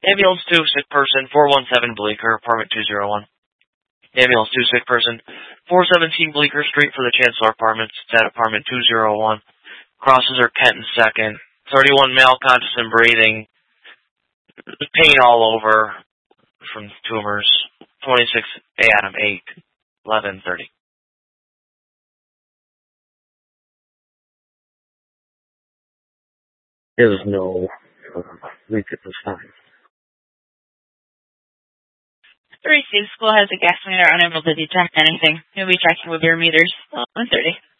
Ambulance 2, sick person, 417 Bleecker, apartment 201. Ambulance 2, sick person, 417 Bleecker Street for the Chancellor Apartments. It's at apartment 201. Crosses are Kenton 2nd. 31 male, conscious and breathing. Pain all over from tumors. 26 Adam 8, 11:30. There's no leak at this time. 36 school has a gas meter unable to detect anything. You'll be checking with your meters. 11:30.